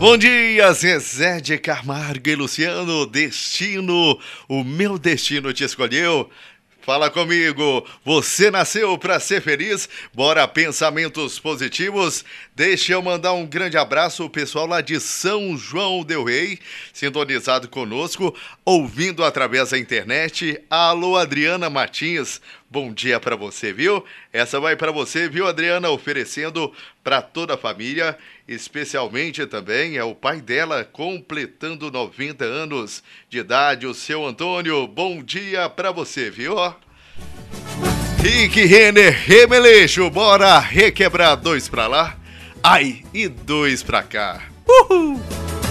Bom dia, Zezé de Camargo e Luciano. Destino, o meu destino te escolheu. Fala comigo, você nasceu para ser feliz? Bora, pensamentos positivos. Deixa eu mandar um grande abraço ao pessoal lá de São João del Rei, sintonizado conosco, ouvindo através da internet. Alô, Adriana Martins, bom dia para você, viu? Essa vai para você, viu, Adriana? Oferecendo para toda a família, especialmente também é o pai dela, completando 90 anos de idade, o seu Antônio. Bom dia para você, viu? Rick Renner, Remeleixo, bora requebrar 2 pra lá, ai, e 2 pra cá. Uhul!